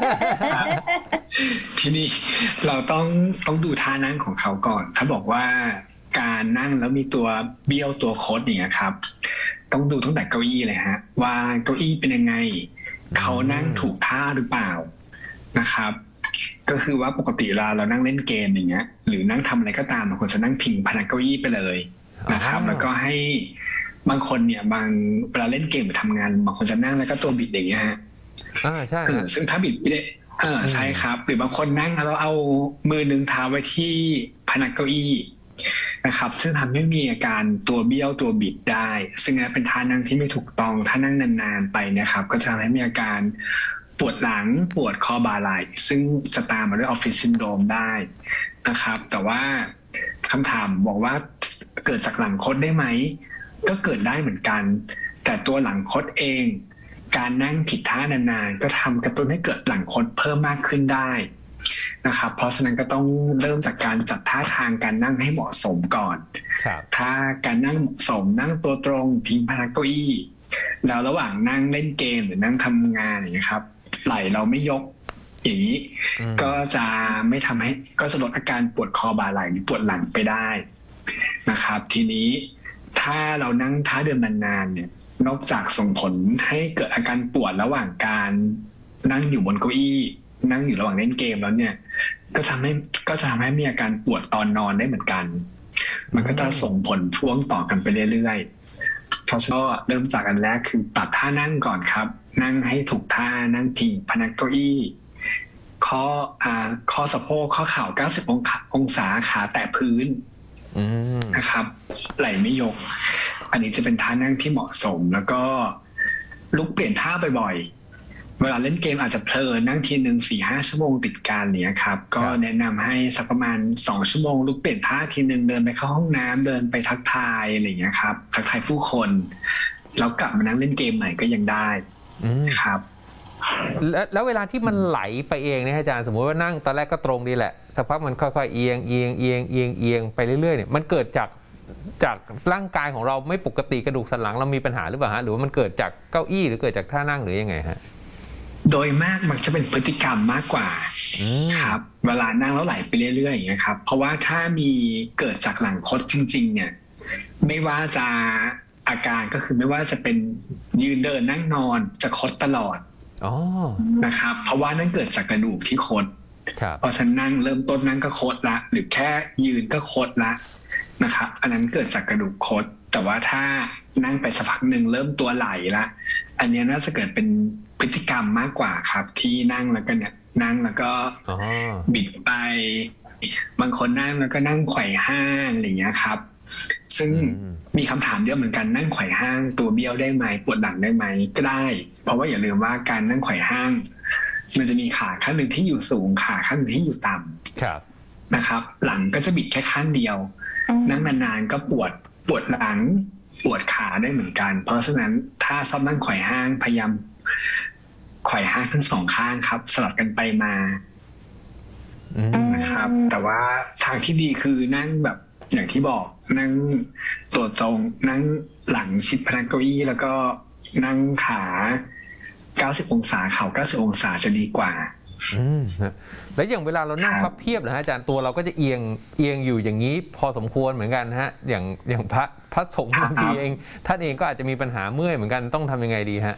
ทีนี้เราต้องดูท่านั่งของเขาก่อนถ้าบอกว่าการนั่งแล้วมีตัวเบี้ยวตัวคดอย่างเงี้ยครับต้องดูตั้งแต่เก้าอี้เลยฮะว่าเก้าอี้เป็นยังไงเขานั่งถูกท่าหรือเปล่านะครับก็คือว่าปกติเรานั่งเล่นเกมอย่างเงี้ยหรือนั่งทำอะไรก็ตามบางคนจะนั่งพิงพนักเก้าอี้ไปเลยนะครับแล้วก็ให้บางคนเนี่ยเวลาเล่นเกมหรือทำงานบางคนจะนั่งแล้วก็ตัวบิดอย่างเงี้ยฮะใช่ซึ่งถ้าบิดไม่ได้ใช่ครับหรือบางคนนั่งแล้วเอามือนึงเท้าไว้ที่พนักเก้าอี้นะครับซึ่งทำให้มีอาการตัวเบี้ยวตัวบิดได้ซึ่งเป็นท่านั่งที่ไม่ถูกต้องถ้านั่งนานๆไปนะครับก็จะทำให้มีอาการปวดหลังปวดคอบ่าไหล่ซึ่งจะตามมาด้วยออฟฟิศซินโดรมได้นะครับแต่ว่าคำถามบอกว่าเกิดจากหลังคดได้ไหมก็เกิดได้เหมือนกันแต่ตัวหลังคดเองการนั่งผิดท่านานๆก็ทำกระตุ้นให้เกิดหลังคดเพิ่มมากขึ้นได้นะครับเพราะฉะนั้นก็ต้องเริ่มจากการจัดท่าทางการนั่งให้เหมาะสมก่อนถ้าการนั่งเหมาะสมนั่งตัวตรงพิงพนักเก้าอี้แล้วระหว่างนั่งเล่นเกมหรือนั่งทำงานอย่างนี้ครับไหล่เราไม่ยกอย่างนี้ก็จะไม่ทำให้ก็จะลดอาการปวดคอบ่าไหล่หรือปวดหลังไปได้นะครับทีนี้ถ้าเรานั่งท่าเดิมนานๆเนี่ยนอกจากส่งผลให้เกิดอาการปวดระหว่างการนั่งอยู่บนเก้าอี้นั่งอยู่ระหว่างเล่นเกมแล้วเนี่ยก็จะทำให้มีอาการปวดตอนนอนได้เหมือนกันมันก็จะส่งผลพ่วงต่อกันไปเรื่อยๆเพราะฉะนั้นเริ่มจากอันแรกคือปรับท่านั่งก่อนครับนั่งให้ถูกท่านั่งพิงพนักเก้าอี้ข้อสะโพกข้อเข่า90องศาขาแตะพื้นนะครับไหล่ไม่ยกอันนี้จะเป็นท่านั่งที่เหมาะสมแล้วก็ลุกเปลี่ยนท่าบ่อยๆเวลาเล่นเกมอาจจะเพลินนั่งทีนึง 4-5 ชั่วโมงติดกันเนี้ยครับก็แนะนำให้สักประมาณ2 ชั่วโมงลุกเปลี่ยนท่าทีนึงเดินไปเข้าห้องน้ำเดินไปทักทายอะไรอย่างเงี้ยครับทักทายผู้คนแล้วกลับมานั่งเล่นเกมใหม่ก็ยังได้ครับแล้วเวลาที่มันไหลไปเองเนี่ยอาจารย์สมมติว่านั่งตอนแรกก็ตรงดีแหละสักพักมันค่อยๆเอียงไปเรื่อยๆเนี่ยมันเกิดจากร่างกายของเราไม่ปกติกระดูกสันหลังเรามีปัญหาหรือเปล่าฮะหรือว่ามันเกิดจากเก้าอี้หรือเกิดจากท่านั่งหรือยังไงฮะโดยมากมันจะเป็นพฤติกรรมมากกว่าครับเวลานั่งแล้วไหลไปเรื่อยๆอย่างเงี้ยครับเพราะว่าถ้ามีเกิดจากหลังคดจริงๆเนี่ยไม่ว่าจะอาการก็คือไม่ว่าจะเป็นยืนเดินนั่งนอนจะคดตลอดนะครับเพราะว่านั่นเกิดจากกระดูกที่คดพอฉันนั่งเริ่มต้นนั่งก็คดละหรือแค่ยืนก็คดละนะครับอันนั้นเกิดจากกระดูกคดแต่ว่าถ้านั่งไปสักพักหนึ่งเริ่มตัวไหลละอันนี้น่าจะเกิดเป็นพฤติกรรมมากกว่าครับที่นั่งแล้วก็เนี่ยนั่งแล้วก็บิดไปบางคนนั่งแล้วก็นั่งไขว่ห้างอะไรอย่างเงี้ยครับซึ่งมีคำถามเยอะเหมือนกันนั่งไขว่ห้างตัวเบี้ยวได้ไหมปวดหลังได้ไหมก็ได้เพราะว่าอย่าลืมว่าการนั่งไขว่ห้างมันจะมีขาข้างหนึ่งที่อยู่สูงขาข้างหนึ่งที่อยู่ต่ำนะครับหลังก็จะบิดแค่ข้างเดียวนั่งนานๆก็ปวดหลังปวดขาได้เหมือนกันเพราะฉะนั้นถ้าชอบนั่งไขว่ห้างพยายามไขว่ห้างทั้งสองข้างครับสลับกันไปมานะครับแต่ว่าทางที่ดีคือนั่งแบบอย่างที่บอกนั่งตัวตรงนั่งหลังชิดพนักเก้าอี้แล้วก็นั่งขา90 องศาเข่า90 องศาจะดีกว่าแล้วอย่างเวลาเรานั่งพับเพียบนะฮะอาจารย์ตัวเราก็จะเอียงอยู่อย่างนี้พอสมควรเหมือนกันฮะอย่างพระสงฆ์บางทีเองท่านเองก็อาจจะมีปัญหาเมื่อยเหมือนกันต้องทำยังไงดีฮะ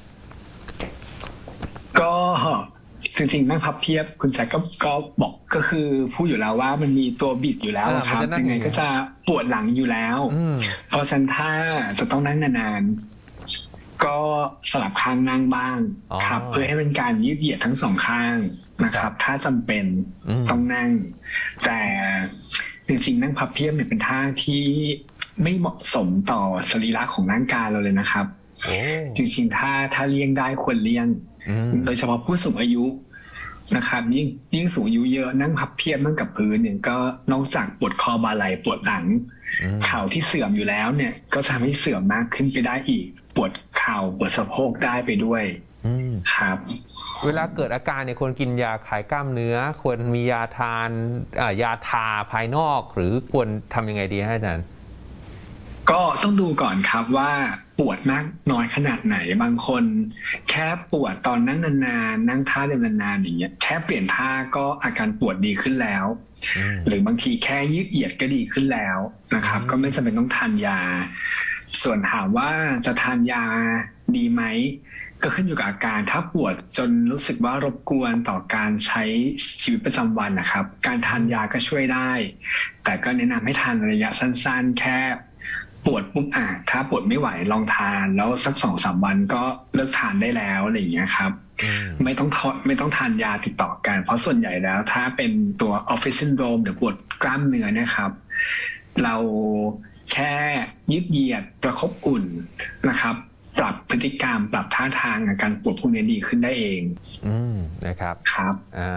ก็จริงๆนั่งพับเพียบคุณแจ็คก็บอกก็คือพูดอยู่แล้วว่ามันมีตัวบิดอยู่แล้วครับยังไงก็จะปวดหลังอยู่แล้วเพราะฉะนั้นถ้าจะต้องนั่งนานๆก็สลับข้างนั่งบ้างครับเพื่อให้เป็นการยืดเหยียดทั้งสองข้างนะครับถ้าจำเป็นต้องนั่งแต่จริงๆนั่งพับเพียบเนี่ยเป็นท่าที่ไม่เหมาะสมต่อสรีระของร่างกายเราเลยนะครับจริงๆถ้าเลี่ยงได้ควรเลี่ยงโดยเฉพาะผู้สูงอายุนะครับยิ่งสูงอายุเยอะนั่งพับเพียบนั่งกับพื้นเนี่ยก็นอกจากปวดคอบ่าไหล่ปวดหลังเข่าที่เสื่อมอยู่แล้วเนี่ยก็ทำให้เสื่อมมากขึ้นไปได้อีกปวดเข่าปวดสะโพกได้ไปด้วยครับเวลาเกิดอาการเนี่ยควรกินยาคลายกล้ามเนื้อควรมียาทาภายนอกหรือควรทำยังไงดีให้อาจารย์ก็ต้องดูก่อนครับว่าปวดมากน้อยขนาดไหนบางคนแค่ปวดตอนนั่งนานๆนั่งท่าเดินนานๆอย่างเงี้ยแค่เปลี่ยนท่าก็อาการปวดดีขึ้นแล้วหรือบางทีแค่ยืดเหยียดก็ดีขึ้นแล้วนะครับก็ไม่จำเป็นต้องทานยาส่วนถามว่าจะทานยาดีไหมก็ขึ้นอยู่กับอาการถ้าปวดจนรู้สึกว่ารบกวนต่อการใช้ชีวิตประจำวันนะครับการทานยาก็ช่วยได้แต่ก็แนะนำให้ทานระยะสั้นๆแค่ปวดปุ๊บถ้าปวดไม่ไหวลองทานแล้วสัก 2-3 วันก็เลิกทานได้แล้วอะไรอย่างเงี้ยครับไม่ต้องทานยาติดต่อกันเพราะส่วนใหญ่แล้วถ้าเป็นตัวออฟฟิศซินโดรมหรือปวดกล้ามเนื้อนะครับเราแค่ยืดเหยียดประคบอุ่นนะครับปรับพฤติกรรมปรับท่าทางอาการปวดพวกนี้ดีขึ้นได้เองนะครับครับ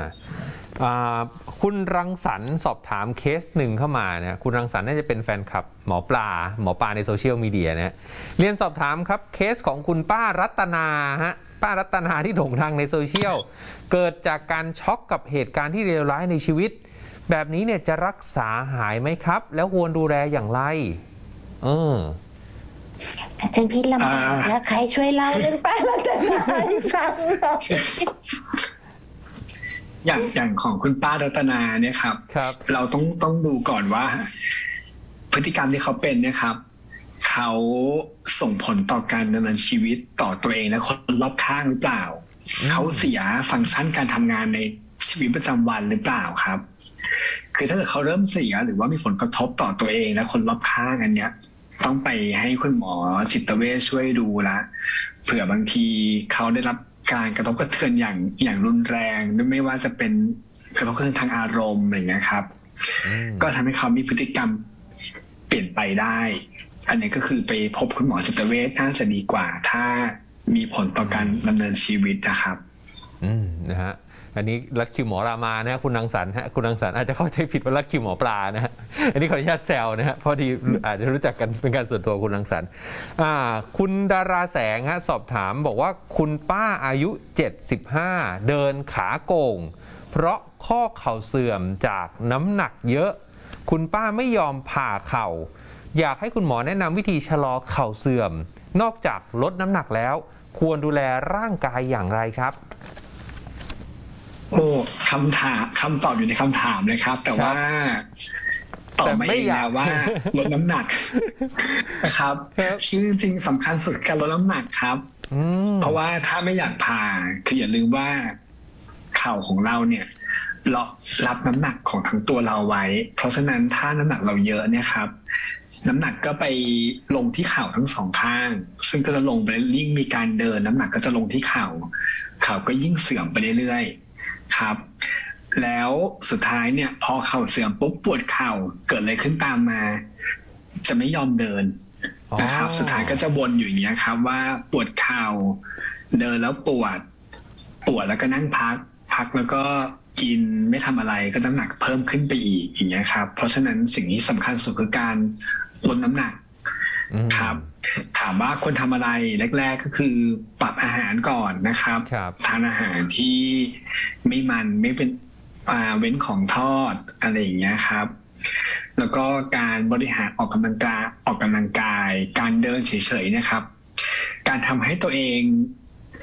คุณรังสรรค์สอบถามเคสหนึ่งเข้ามานะคุณรังสรรค์น่าจะเป็นแฟนคลับหมอปลาในโซเชียลมีเดียนะเรียนสอบถามครับเคสของคุณป้ารัตนาฮะป้ารัตนาที่โด่งดังในโซเชียลเกิดจากการช็อกกับเหตุการณ์ที่เลวร้ายในชีวิตแบบนี้เนี่ยจะรักษาหายไหมครับแล้วควรดูแลอย่างไรอาจารย์พิษละมาแล้วใครช่วยเล่าเรื่องป้ารัตนาให้ฟังหน่อยอย่างของคุณป้ารัตนาเนี่ยครับเราต้องดูก่อนว่าพฤติกรรมที่เขาเป็นเนี่ยครับเขาส่งผลต่อการดำเนินชีวิตต่อตัวเองและคนรอบข้างหรือเปล่าเขาเสียฟังก์ชันการทำงานในชีวิตประจำวันหรือเปล่าครับคือถ้าเกิดเขาเริ่มเสียหรือว่ามีผลกระทบต่อตัวเองและคนรอบข้างอันเนี้ยต้องไปให้คุณหมอจิตเวชช่วยดูละเผื่อบางทีเขาได้รับการกระทบกระเทือนอย่างรุนแรงไม่ว่าจะเป็นกระทบกระเทือนทางอารมณ์อะไรอย่างเงี้ยครับก็ทำให้เขามีพฤติกรรมเปลี่ยนไปได้อันนี้ก็คือไปพบคุณหมอจิตเวชน่าจะดีกว่าถ้ามีผลต่อการดำเนินชีวิตนะครับนะฮะอันนี้รัดคิวหมอรามานะคุณรังสรรค์คุณรังสรรค์อาจจะเข้าใจผิดว่ารัดคิวหมอปลานะฮะอันนี้ขออนุญาตแซวนะฮะพอดีอาจจะรู้จักกันเป็นการส่วนตัวคุณรังสรรค์คุณดาราแสงฮะสอบถามบอกว่าคุณป้าอายุ75เดินขาโก่งเพราะข้อเข่าเสื่อมจากน้ำหนักเยอะคุณป้าไม่ยอมผ่าเข่าอยากให้คุณหมอแนะนำวิธีชะลอเข่าเสื่อมนอกจากลดน้ำหนักแล้วควรดูแลร่างกายอย่างไรครับคำตอบอยู่ในคำถามเลยครับแต่ว่าตอบไม่อยากว่าลดน้ำหนักนะครับซึ่งจริงๆสำคัญสุดการลดน้ำหนักครับเพราะว่าถ้าไม่อยากผ่าคืออย่าลืมว่าเข่าของเราเนี่ยรับน้ำหนักของทั้งตัวเราไว้เพราะฉะนั้นถ้าน้ำหนักเราเยอะเนี่ยครับน้ำหนักก็ไปลงที่เข่าทั้งสองข้างซึ่งก็จะลงไปยิ่งมีการเดินน้ำหนักก็จะลงที่เข่าก็ยิ่งเสื่อมไปเรื่อยๆครับแล้วสุดท้ายเนี่ยพอเข่าเสื่อมปุ๊บปวดเข่าเกิดอะไรขึ้นตามมาจะไม่ยอมเดินนะครับสุดท้ายก็จะวนอยู่อย่างเงี้ยครับว่าปวดเข่าเดินแล้วปวดแล้วก็นั่งพักแล้วก็กินไม่ทำอะไรก็น้ำหนักเพิ่มขึ้นไปอีกอย่างเงี้ยครับเพราะฉะนั้นสิ่งที่สำคัญสุดคือการลดน้ำหนักครับถามว่าควรทำอะไรแรกๆก็คือปรับอาหารก่อนนะครับทานอาหารที่ไม่เป็นเว้นของทอดอะไรอย่างเงี้ยครับแล้วก็การบริหารออกกำลังกายการเดินเฉยๆนะครับการทำให้ตัวเอง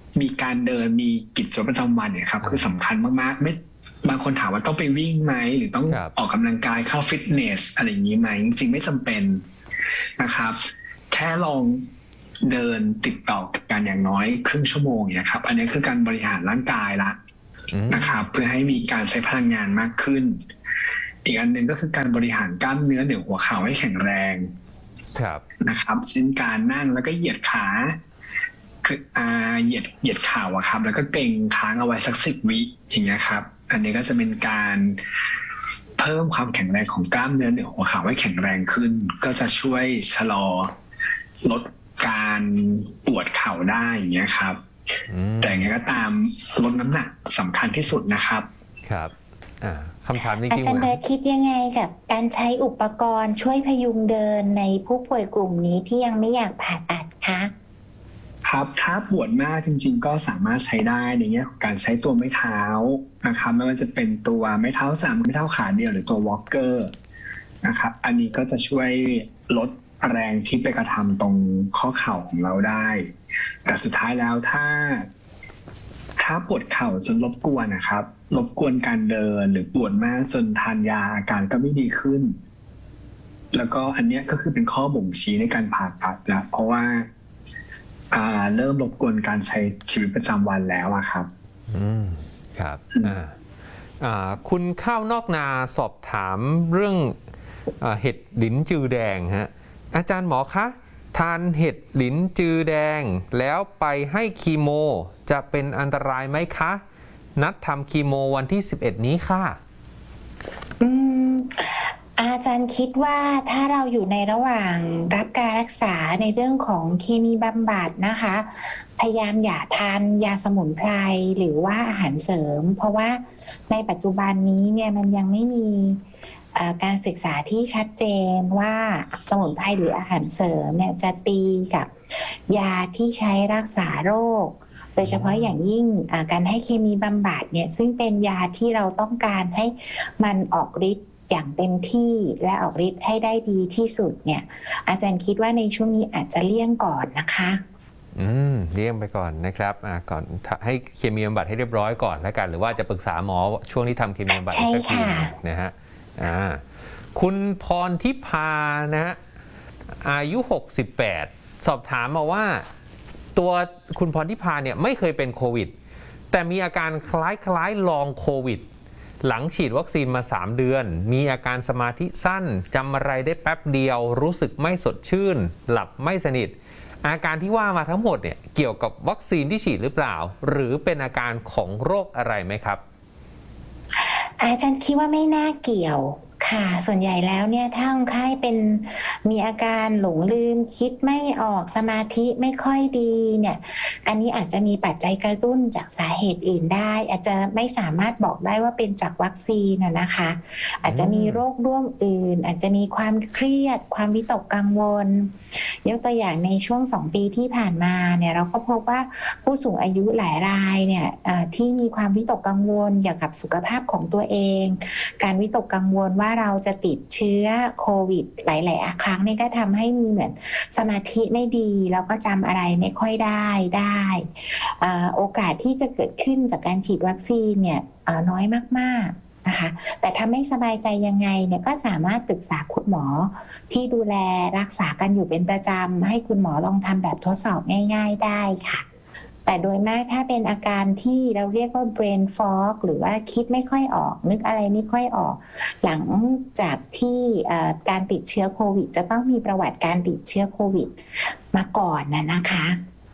มีการเดินมีกิจวัตรประจำวันเนี่ยครับคือสำคัญมากๆไม่บางคนถามว่าต้องไปวิ่งไหมหรือต้องออกกำลังกายเข้าฟิตเนสอะไรอย่างนี้ไหมจริงๆไม่จำเป็นนะครับแค่ลองเดินติดต่อกันอย่างน้อยครึ่งชั่วโมงเนี่ยครับอันนี้คือการบริหารร่างกายละนะครับเพื่อให้มีการใช้พลังงานมากขึ้นอีกอันหนึ่งก็คือการบริหารกล้ามเนื้อเหนือหัวเข่าให้แข็งแรงนะครับเช่นการนั่งแล้วก็เหยียดขาเหยียดเข่าอะครับแล้วก็เกร็งค้างเอาไว้สัก10 วิอย่างเงี้ยครับอันนี้ก็จะเป็นการเพิ่มความแข็งแรงของกล้ามเนื้อเหนือหัวเข่าให้แข็งแรงขึ้นก็จะช่วยชะลอลดการปวดเข่าได้อย่างเงี้ยครับแต่อย่างไรก็ตามลดน้ำหนักสำคัญที่สุดนะครับครับคำถามจริงๆอาจารย์เบิร์ตคิดยังไงกับการใช้อุปกรณ์ช่วยพยุงเดินในผู้ป่วยกลุ่มนี้ที่ยังไม่อยากผ่าตัดคะครับถ้าปวดมากจริงๆก็สามารถใช้ได้ในแง่ของการใช้ตัวไม้เท้านะครับไม่ว่าจะเป็นตัวไม้เท้า3ไม้เท้าขาเดียวหรือตัววอล์กเกอร์นะครับอันนี้ก็จะช่วยลดแรงที่ไปกระทำตรงข้อเข่าของเราได้แต่สุดท้ายแล้วถ้าปวดเข่าจนรบกวนนะครับรบกวนการเดินหรือปวดมากจนทานยาอาการก็ไม่ดีขึ้นแล้วก็อันนี้ก็คือเป็นข้อบ่งชี้ในการผ่าตัดแล้วเพราะว่าเริ่มรบกวนการใช้ชีวิตประจำวันแล้วอะครับครับคุณข้าวนอกนาสอบถามเรื่องเห็ดหลินจือแดงฮะอาจารย์หมอคะทานเห็ดหลินจือแดงแล้วไปให้คีโมจะเป็นอันตรายไหมคะนัดทำคีโมวันที่11นี้ค่ะอาจารย์คิดว่าถ้าเราอยู่ในระหว่างรับการรักษาในเรื่องของเคมีบำบัดนะคะพยายามอย่าทานยาสมุนไพรหรือว่าอาหารเสริมเพราะว่าในปัจจุบันนี้เนี่ยมันยังไม่มีการศึกษาที่ชัดเจนว่าสมุนไพรหรืออาหารเสริมเนี่ยจะตีกับยาที่ใช้รักษาโรคโดยเฉพาะอย่างยิ่งการให้เคมีบำบัดเนี่ยซึ่งเป็นยาที่เราต้องการให้มันออกฤทธิ์อย่างเต็มที่และออกฤทธิ์ให้ได้ดีที่สุดเนี่ยอาจารย์คิดว่าในช่วงนี้อาจจะเลี่ยงก่อนนะคะเลี่ยงไปก่อนนะครับก่อนให้เคมีบำบัดให้เรียบร้อยก่อนแล้วกันหรือว่าจะปรึกษาหมอช่วงที่ทำเคมีบำบัดสักทีนะฮะคุณพรทิพานะฮะอายุ68สอบถามมาว่าตัวคุณพรทิพาเนี่ยไม่เคยเป็นโควิดแต่มีอาการคล้ายลองโควิดหลังฉีดวัคซีนมา3 เดือนมีอาการสมาธิสั้นจำอะไรได้แป๊บเดียวรู้สึกไม่สดชื่นหลับไม่สนิทอาการที่ว่ามาทั้งหมดเนี่ยเกี่ยวกับวัคซีนที่ฉีดหรือเปล่าหรือเป็นอาการของโรคอะไรไหมครับอาจารย์คิดว่าไม่น่าเกี่ยวค่ะส่วนใหญ่แล้วเนี่ยถ้าคนไข้เป็นมีอาการหลงลืมคิดไม่ออกสมาธิไม่ค่อยดีเนี่ยอันนี้อาจจะมีปัจจัยกระตุ้นจากสาเหตุอื่นได้อาจจะไม่สามารถบอกได้ว่าเป็นจากวัคซีนนะคะอาจจะมีโรคร่วมอื่นอาจจะมีความเครียดความวิตกกังวลยกตัวอย่างในช่วง2 ปีที่ผ่านมาเนี่ยเราก็พบว่าผู้สูงอายุหลายรายเนี่ยที่มีความวิตกกังวลเกี่ยวกับสุขภาพของตัวเองการวิตกกังวลว่าเราจะติดเชื้อโควิดหลายๆครั้งนี่ก็ทำให้มีเหมือนสมาธิไม่ดีแล้วก็จำอะไรไม่ค่อยได้โอกาสที่จะเกิดขึ้นจากการฉีดวัคซีนเนี่ยน้อยมากๆนะคะแต่ถ้าไม่สบายใจยังไงเนี่ยก็สามารถปรึกษาคุณหมอที่ดูแลรักษากันอยู่เป็นประจำให้คุณหมอลองทำแบบทดสอบง่ายๆได้ค่ะแต่โดยมากถ้าเป็นอาการที่เราเรียกว่า brain fog หรือว่าคิดไม่ค่อยออกนึกอะไรไม่ค่อยออกหลังจากที่การติดเชื้อโควิดจะต้องมีประวัติการติดเชื้อโควิดมาก่อนนะคะ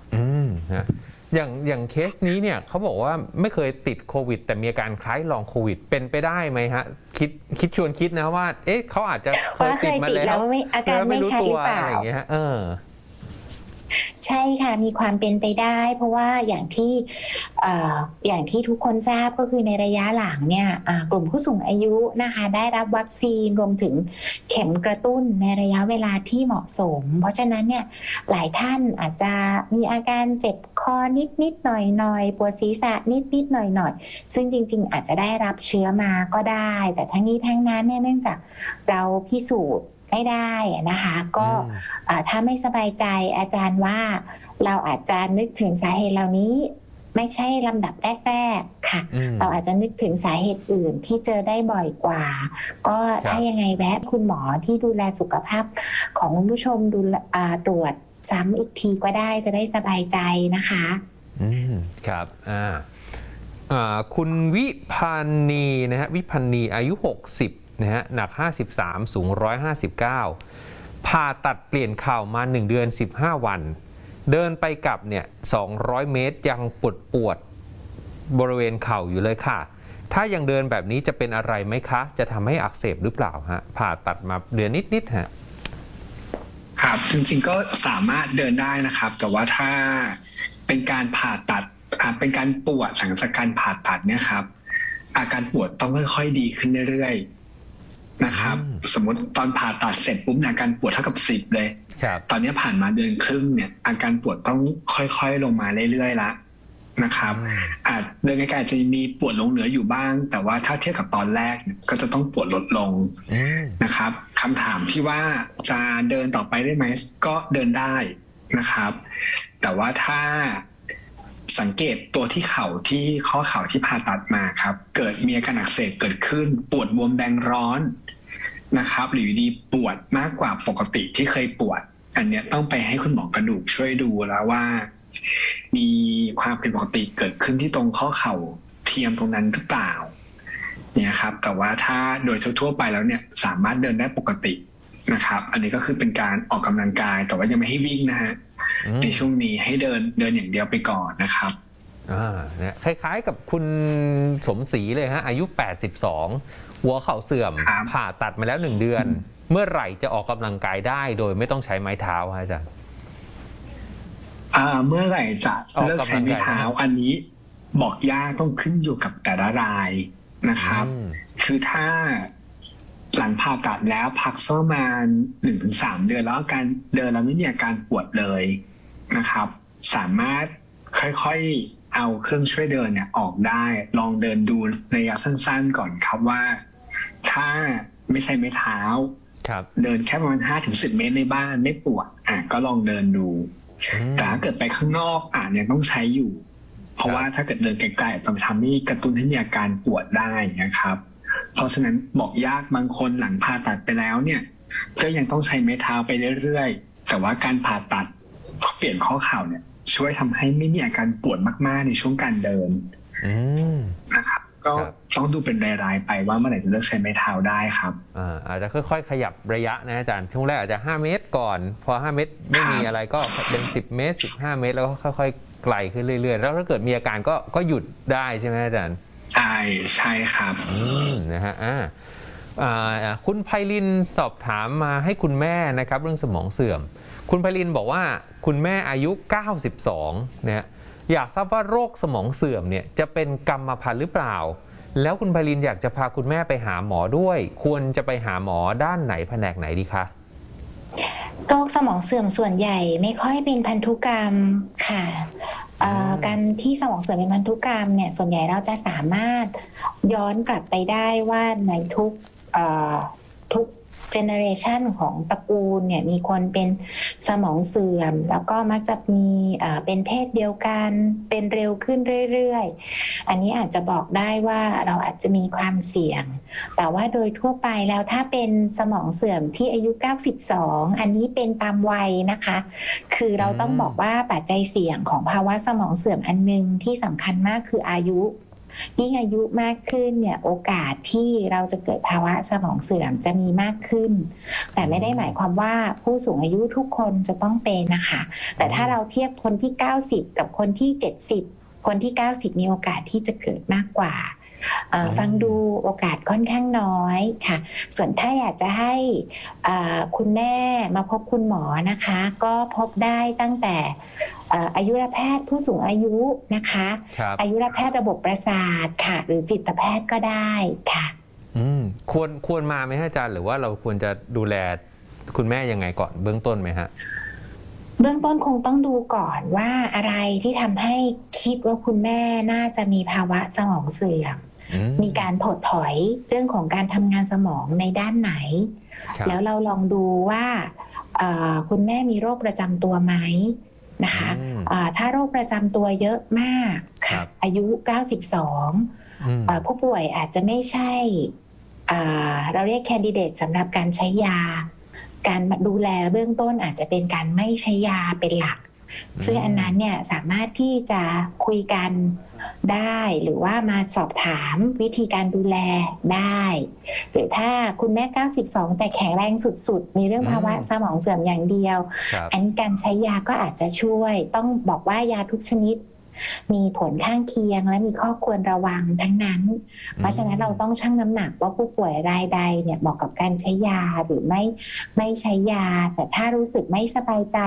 อย่างเคสนี้เนี่ยเขาบอกว่าไม่เคยติดโควิดแต่มีอาการคล้ายลองโควิดเป็นไปได้ไหมฮะคิดชวนคิดนะว่าเขาอาจจะเคยติดมาแล้วอาการไม่ชัดหรือเปล่าอย่างเงี้ยใช่ค่ะมีความเป็นไปได้เพราะว่าอย่างที่ทุกคนทราบก็คือในระยะหลังเนี่ยกลุ่มผู้สูงอายุนะคะได้รับวัคซีนรวมถึงเข็มกระตุ้นในระยะเวลาที่เหมาะสมเพราะฉะนั้นเนี่ยหลายท่านอาจจะมีอาการเจ็บคอนิดหน่อยปวดศีรษะนิดหน่อยซึ่งจริงๆอาจจะได้รับเชื้อมาก็ได้แต่ทั้งนี้ทั้งนั้นเนี่ยเนื่องจากเราพิสูจน์ไม่ได้นะคะก็ถ้าไม่สบายใจอาจารย์ว่าเราอาจจะนึกถึงสาเหตุเหล่านี้ไม่ใช่ลำดับแรกๆค่ะเราอาจจะนึกถึงสาเหตุอื่นที่เจอได้บ่อยกว่าก็ถ้ายังไงแวะคุณหมอที่ดูแลสุขภาพของคุณผู้ชมตรวจซ้ำอีกทีก็ได้จะได้สบายใจนะคะครับคุณวิพันนีนะฮะวิพันนีอายุ60นะฮะหนัก53สูง159ผ่าตัดเปลี่ยนเข่ามา1เดือน15วันเดินไปกลับเนี่ย200 เมตรยังปวดบริเวณเข่าอยู่เลยค่ะถ้ายังเดินแบบนี้จะเป็นอะไรไหมคะจะทำให้อักเสบหรือเปล่าฮะผ่าตัดมาเดือนนิดๆฮะครับจริงๆก็สามารถเดินได้นะครับแต่ว่าถ้าเป็นการผ่าตัดเป็นการปวดหลังจากการผ่าตัดเนี่ยครับอาการปวดต้องค่อยๆดีขึ้นเรื่อยๆนะครับสมมติตอนผ่าตัดเสร็จปุ๊บอาการปวดเท่ากับ10เลยตอนนี้ผ่านมาเดือนครึ่งเนี่ยอาการปวดต้องค่อยๆลงมาเรื่อยๆละนะครับเดือนใกล้ๆจะมีปวดลงเหนืออยู่บ้างแต่ว่าถ้าเทียบกับตอนแรกก็จะต้องปวดลดลงนะครับคำถามที่ว่าจะเดินต่อไปได้ไหมก็เดินได้นะครับแต่ว่าถ้าสังเกตตัวที่เข่าที่ข้อเข่าที่ผ่าตัดมาครับเกิดมีอาการอักเสบเกิดขึ้นปวดบวมแดงร้อนนะครับหรือดีปวดมากกว่าปกติที่เคยปวดอันนี้ต้องไปให้คุณหมอกระดูกช่วยดูแล้วว่ามีความผิดปกติเกิดขึ้นที่ตรงข้อเข่าเทียมตรงนั้นหรือเปล่าเนี่ยครับแต่ว่าถ้าโดยทั่วไปแล้วเนี่ยสามารถเดินได้ปกตินะครับอันนี้ก็คือเป็นการออกกำลังกายแต่ว่ายังไม่ให้วิ่งนะฮะในช่วงนี้ให้เดินอย่างเดียวไปก่อนนะครับเนี่ยคล้ายๆกับคุณสมศรีเลยฮะอายุ82หัวเข่าเสื่อมผ่าตัดมาแล้ว1เดือนเมื่อไหร่จะออกกำลังกายได้โดยไม่ต้องใช้ไม้เท้าฮะอาจารย์เมื่อไหร่จะเลิกใช้ไม้เท้าอันนี้บอกยากต้องขึ้นอยู่กับแต่ละรายนะครับคือถ้าหลังผ่าตัดแล้วพักประมาณ 1-3 เดือนแล้วการเดินแล้วไม่มีอาการปวดเลยนะครับสามารถค่อยๆเอาเครื่องช่วยเดินเนี่ยออกได้ลองเดินดูระยะสั้นๆก่อนครับว่าถ้าไม่ใช่ไม้เท้าเดินแค่ประมาณ 5-10 เมตรในบ้านไม่ปวดก็ลองเดินดูแต่ถ้าเกิดไปข้างนอกยังต้องใช้อยู่เพราะว่าถ้าเกิดเดินไกลๆจะทำให้กระตุ้นให้มีอาการปวดได้นะครับเพราะฉะนั้นบอกยากบางคนหลังผ่าตัดไปแล้วเนี่ยก็ยังต้องใช้ไม้เท้าไปเรื่อยๆแต่ว่าการผ่าตัดเปลี่ยนข้อเข่าเนี่ยช่วยทำให้ไม่มีอาการปวดมากๆในช่วงการเดินนะครับก็ต้องดูเป็นรายๆไปว่าเมื่อไหร่จะเลิกใช้ไม้เท้าได้ครับอาจจะค่อยๆขยับระยะนะอาจารย์ช่วงแรกอาจจะ5 เมตรก่อนพอ5 เมตรไม่มีอะไรก็เป็น10 เมตร15 เมตรแล้วก็ค่อยๆไกลขึ้นเรื่อยๆแล้วถ้าเกิดมีอาการก็หยุดได้ใช่ไหมอาจารย์ใช่ครับนะฮะคุณไพลินสอบถามมาให้คุณแม่นะครับเรื่องสมองเสื่อมคุณไพลินบอกว่าคุณแม่อายุ92เนี่ยอยากทราบว่าโรคสมองเสื่อมเนี่ยจะเป็นกรรมพันธุ์หรือเปล่าแล้วคุณไพลินอยากจะพาคุณแม่ไปหาหมอด้วยควรจะไปหาหมอด้านไหนแผนกไหนดีคะโรคสมองเสื่อมส่วนใหญ่ไม่ค่อยเป็นพันธุกรรมค่ะการที่สมองเสื่อมเป็นพันธุกรรมเนี่ยส่วนใหญ่เราจะสามารถย้อนกลับไปได้ว่าในทุกเจเนอเรชันของตระกูลเนี่ยมีคนเป็นสมองเสื่อมแล้วก็มักจะมีเป็นเพศเดียวกันเป็นเร็วขึ้นเรื่อยๆอันนี้อาจจะบอกได้ว่าเราอาจจะมีความเสี่ยงแต่ว่าโดยทั่วไปแล้วถ้าเป็นสมองเสื่อมที่อายุ92อันนี้เป็นตามวัยนะคะคือเราต้องบอกว่าปัจจัยเสี่ยงของภาวะสมองเสื่อมอันนึงที่สำคัญมากคืออายุยิ่งอายุมากขึ้นเนี่ยโอกาสที่เราจะเกิดภาวะสมองเสื่อมจะมีมากขึ้นแต่ไม่ได้หมายความว่าผู้สูงอายุทุกคนจะต้องเป็นนะคะแต่ถ้าเราเทียบคนที่90กับคนที่70คนที่90มีโอกาสที่จะเกิดมากกว่าฟังดูโอกาสค่อนข้างน้อยค่ะส่วนถ้าอยากจะให้คุณแม่มาพบคุณหมอนะคะก็พบได้ตั้งแต่อายุรแพทย์ผู้สูงอายุนะคะอายุรแพทย์ระบบประสาทค่ะหรือจิตแพทย์ก็ได้ค่ะควรมาไหมอาจารย์หรือว่าเราควรจะดูแลคุณแม่ยังไงก่อนเบื้องต้นไหมฮะเบื้องต้นคงต้องดูก่อนว่าอะไรที่ทำให้คิดว่าคุณแม่น่าจะมีภาวะสมองเสื่อมมีการถดถอยเรื่องของการทำงานสมองในด้านไหนแล้วเราลองดูว่าคุณแม่มีโรคประจำตัวไหมนะคะถ้าโรคประจำตัวเยอะมากค่ะอายุ 92ผู้ป่วยอาจจะไม่ใช่เราเรียกแคนดิเดตสำหรับการใช้ยาการดูแลเบื้องต้นอาจจะเป็นการไม่ใช้ยาเป็นหลักซึ่งอันนั้นเนี่ยสามารถที่จะคุยกันได้หรือว่ามาสอบถามวิธีการดูแลได้หรือถ้าคุณแม่92แต่แข็งแรงสุดๆมีเรื่องภาวะสมองเสื่อมอย่างเดียวอันนี้การใช้ยาก็อาจจะช่วยต้องบอกว่ายาทุกชนิดมีผลข้างเคียงและมีข้อควรระวังทั้งนั้นเพราะฉะนั้นเราต้องชั่งน้ำหนักว่าผู้ป่วยรายใดเนี่ยเหมาะกับการใช้ยาหรือไม่ใช้ยาแต่ถ้ารู้สึกไม่สบายใจ